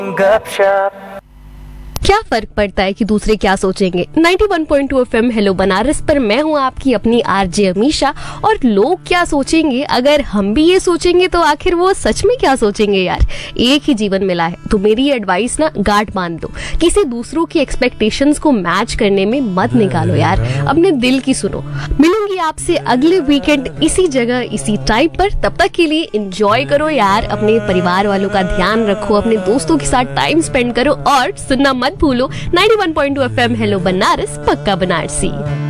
गपशप। क्या फर्क पड़ता है कि दूसरे क्या सोचेंगे। 91.2 FM हेलो बनारस पर मैं हूँ आपकी अपनी आरजे अमीशा। और लोग क्या सोचेंगे, अगर हम भी ये सोचेंगे तो आखिर वो सच में क्या सोचेंगे यार। एक ही जीवन मिला है तो मेरी एडवाइस ना, गांठ बांध दो। किसी दूसरों की एक्सपेक्टेशंस को मैच करने में मत निकालो यार, अपने दिल की सुनो। मिलूंगी आपसे अगले वीकेंड इसी जगह इसी टाइम पर। तब तक के लिए एंजॉय करो यार, अपने परिवार वालों का ध्यान रखो, अपने दोस्तों के साथ टाइम स्पेंड करो और सुनना मत भूलो 91.2 FM हेलो बनारस, पक्का बनारसी।